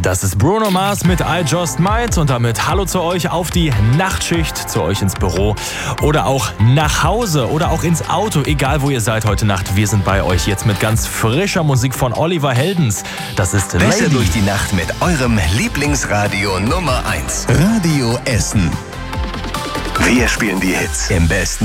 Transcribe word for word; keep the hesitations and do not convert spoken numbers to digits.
Das ist Bruno Mars mit I Just Might und damit hallo zu euch auf die Nachtschicht, zu euch ins Büro oder auch nach Hause oder auch ins Auto, egal wo ihr seid heute Nacht. Wir sind bei euch jetzt mit ganz frischer Musik von Oliver Heldens. Das ist Besser Lady. durch die Nacht mit eurem Lieblingsradio Nummer eins. Radio Essen. Wir spielen die Hits im besten